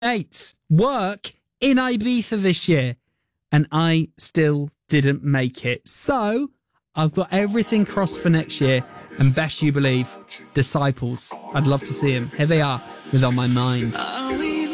dates, work in Ibiza this year, and I still didn't make it. So I've got everything crossed for next year, and best you believe, Disciples. I'd love to see them. Here they are with On My Mind.